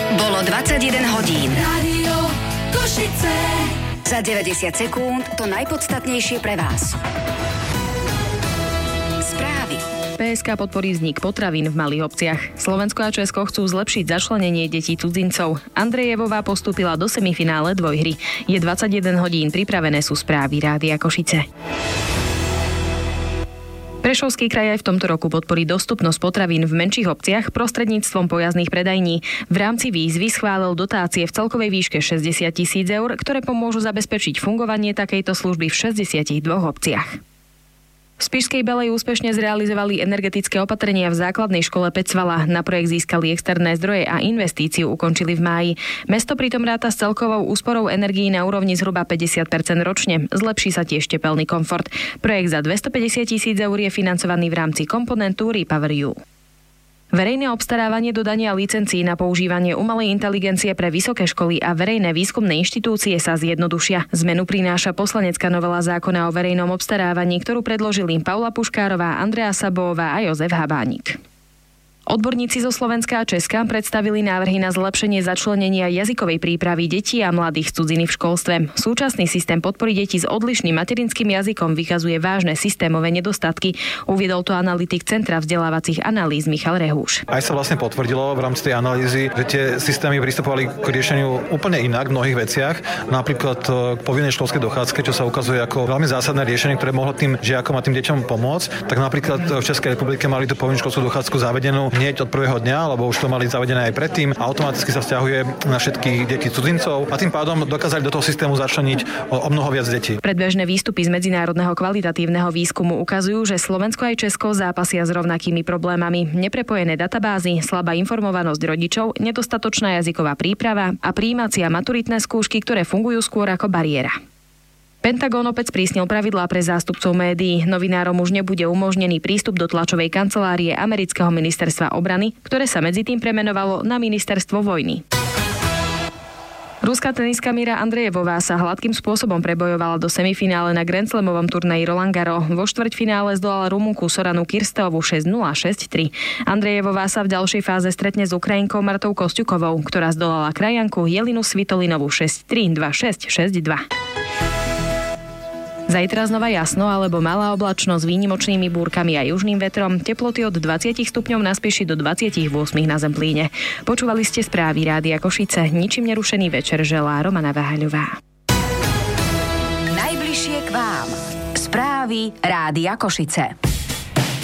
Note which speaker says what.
Speaker 1: Bolo 21 hodín.
Speaker 2: Rádio Košice.
Speaker 1: Za 90 sekúnd to najpodstatnejšie pre vás. Správy.
Speaker 3: PSK podporí vznik potravín v malých obciach. Slovensko a Česko chcú zlepšiť začlenenie detí cudzincov. Andrejevová postúpila do semifinále dvojhry. Je 21 hodín, pripravené sú správy Rádia Košice. Prešovský kraj aj v tomto roku podporí dostupnosť potravín v menších obciach prostredníctvom pojazdných predajní. V rámci výzvy schválil dotácie v celkovej výške 60 000 eur, ktoré pomôžu zabezpečiť fungovanie takejto služby v 62 obciach. V Spišskej Belej úspešne zrealizovali energetické opatrenia v základnej škole Pecvala. Na projekt získali externé zdroje a investíciu ukončili v máji. Mesto pritom ráta s celkovou úsporou energií na úrovni zhruba 50% ročne. Zlepší sa tiež tepelný komfort. Projekt za 250 000 eur je financovaný v rámci komponentu REPowerEU. Verejné obstarávanie dodania licencií na používanie umelej inteligencie pre vysoké školy a verejné výskumné inštitúcie sa zjednodušia. Zmenu prináša poslanecká novela zákona o verejnom obstarávaní, ktorú predložili Paula Puškárová, Andrea Sabová a Jozef Habánik. Odborníci zo Slovenska a Česka predstavili návrhy na zlepšenie začlenenia jazykovej prípravy detí a mladých z cudziny v školstve. Súčasný systém podpory detí s odlišným materinským jazykom vykazuje vážne systémové nedostatky. Uviedol to analytik Centra vzdelávacích analýz Michal Rehúš.
Speaker 4: Aj sa vlastne potvrdilo v rámci tej analýzy, že tie systémy pristupovali k riešeniu úplne inak v mnohých veciach, napríklad k povinnej školskej dochádzke, čo sa ukazuje ako veľmi zásadné riešenie, ktoré mohlo tým žiakom a tým deťom pomôcť. Tak napríklad v Českej republike mali tú povinnú školskú dochádzku zavedenú hneď od prvého dňa, lebo už to mali zavedené aj predtým. Automaticky sa vzťahuje na všetkých detí cudzincov a tým pádom dokázali do toho systému začleniť o mnoho viac detí.
Speaker 3: Predbežné výstupy z medzinárodného kvalitatívneho výskumu ukazujú, že Slovensko aj Česko zápasia s rovnakými problémami. Neprepojené databázy, slabá informovanosť rodičov, nedostatočná jazyková príprava a prijímacia maturitné skúšky, ktoré fungujú skôr ako bariéra. Pentagón opäť sprísnil pravidlá pre zástupcov médií. Novinárom už nebude umožnený prístup do tlačovej kancelárie amerického ministerstva obrany, ktoré sa medzi tým premenovalo na ministerstvo vojny. Ruská tenistka Míra Andrejevová sa hladkým spôsobom prebojovala do semifinále na Grand Slamovom turnaji Roland Garros. Vo štvrťfinále zdolala Rumunku Soranu Kirsteovú 6-0, 6-3. Andrejevová sa v ďalšej fáze stretne s Ukrajinkou Martou Kosťukovou, ktorá zdolala krajanku Jelinu Svitolinovú 6-3, 2-6, 6-2. Zajtra znova jasno alebo malá oblačnosť s výnimočnými búrkami a južným vetrom. Teploty od 20 stupňov na Spiši do 28 na Zemplíne. Počúvali ste správy Rádia Košice. Ničím nerušený večer želá Romana Váhaľová.
Speaker 1: Najbližšie k vám. Správy Rádia Košice.